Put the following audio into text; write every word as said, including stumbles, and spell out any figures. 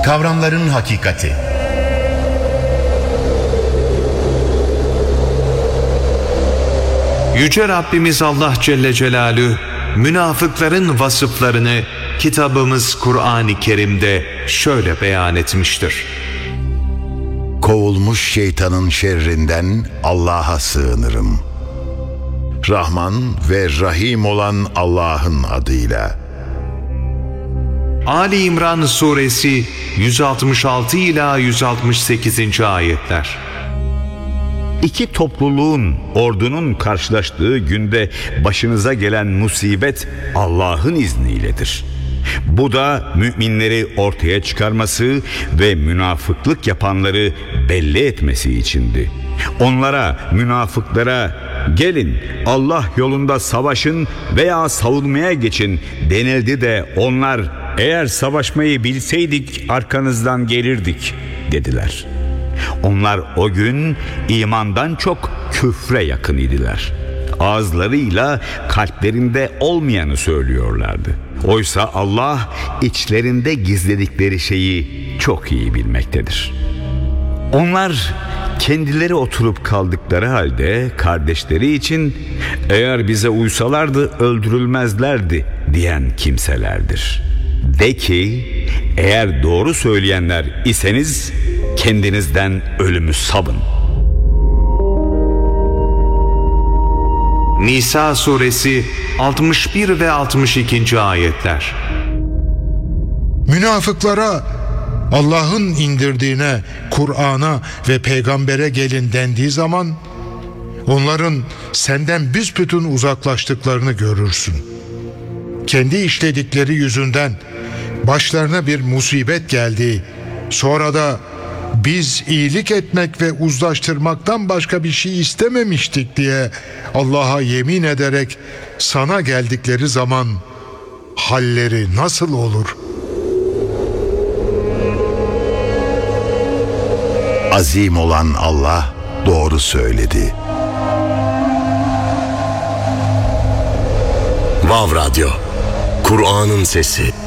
Kavramların hakikati. Yüce Rabbimiz Allah Celle Celaluhu münafıkların vasıflarını kitabımız Kur'an-ı Kerim'de şöyle beyan etmiştir. Kovulmuş şeytanın şerrinden Allah'a sığınırım. Rahman ve Rahim olan Allah'ın adıyla. Ali İmran Suresi yüz altmış altı ila yüz altmış sekizinci ayetler. İki topluluğun, ordunun karşılaştığı günde başınıza gelen musibet Allah'ın izniyledir. Bu da müminleri ortaya çıkarması ve münafıklık yapanları belli etmesi içindi. Onlara, münafıklara gelin Allah yolunda savaşın veya savunmaya geçin denildi de onlar eğer savaşmayı bilseydik arkanızdan gelirdik dediler. Onlar o gün imandan çok küfre yakın idiler. Ağızlarıyla kalplerinde olmayanı söylüyorlardı. Oysa Allah içlerinde gizledikleri şeyi çok iyi bilmektedir. Onlar kendileri oturup kaldıkları halde kardeşleri için eğer bize uysalardı öldürülmezlerdi diyen kimselerdir. De ki eğer doğru söyleyenler iseniz kendinizden ölümü savın. Nisa Suresi altmış bir ve altmış ikinci ayetler. Münafıklara Allah'ın indirdiğine, Kur'an'a ve peygambere gelin dendiği zaman onların senden büsbütün uzaklaştıklarını görürsün. Kendi işledikleri yüzünden başlarına bir musibet geldi. Sonra da biz iyilik etmek ve uzlaştırmaktan başka bir şey istememiştik diye Allah'a yemin ederek sana geldikleri zaman halleri nasıl olur? Azim olan Allah doğru söyledi. Vav Radyo, Kur'an'ın sesi.